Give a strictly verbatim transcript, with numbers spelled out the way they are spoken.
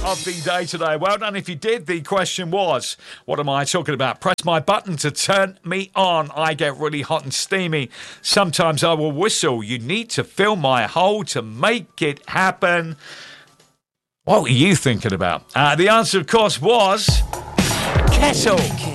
of the day today. Well done if you did. The question was, what am I talking about? Press my button to turn me on. I get really hot and steamy. Sometimes I will whistle. You need to fill my hole to make it happen. What were you thinking about? Uh, the answer, of course, was kettle.